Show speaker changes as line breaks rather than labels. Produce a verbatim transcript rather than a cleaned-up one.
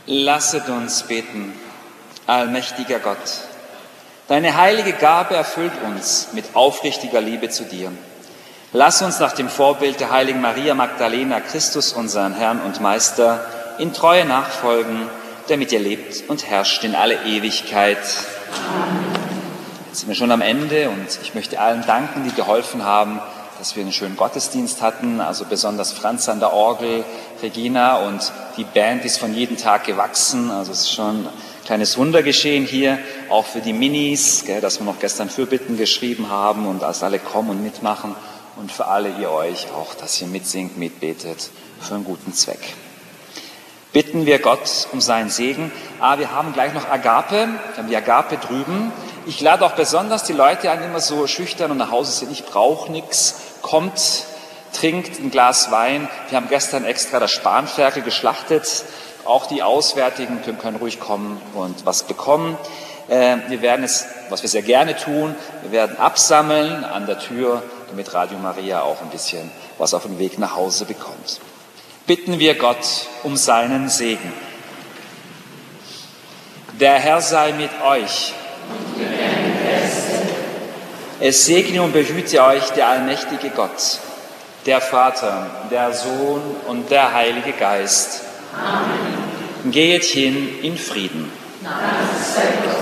Lasset uns beten. Allmächtiger Gott, deine heilige Gabe erfüllt uns mit aufrichtiger Liebe zu dir. Lass uns nach dem Vorbild der heiligen Maria Magdalena Christus, unseren Herrn und Meister, in Treue nachfolgen, der mit dir lebt und herrscht in alle Ewigkeit. Amen. Jetzt sind wir schon am Ende und ich möchte allen danken, die geholfen haben, dass wir einen schönen Gottesdienst hatten, also besonders Franz an der Orgel, Regina und die Band ist von jedem Tag gewachsen, also es ist schon ein kleines Wunder geschehen hier, auch für die Minis, gell, dass wir noch gestern Fürbitten geschrieben haben und dass alle kommen und mitmachen und für alle ihr euch auch, dass ihr mitsingt, mitbetet, für einen guten Zweck. Bitten wir Gott um seinen Segen. Ah, wir haben gleich noch Agape, wir haben die Agape drüben. Ich lade auch besonders die Leute an, die immer so schüchtern und nach Hause sind, ich brauche nichts, kommt, trinkt ein Glas Wein. Wir haben gestern extra das Spanferkel geschlachtet. Auch die Auswärtigen können, können ruhig kommen und was bekommen. Äh, wir werden es, was wir sehr gerne tun, wir werden absammeln an der Tür, damit Radio Maria auch ein bisschen was auf dem Weg nach Hause bekommt. Bitten wir Gott um seinen Segen. Der Herr sei mit euch. Es segne und behüte euch der allmächtige Gott, der Vater, der Sohn und der Heilige Geist. Amen. Geht hin in Frieden. Danke sei Gott.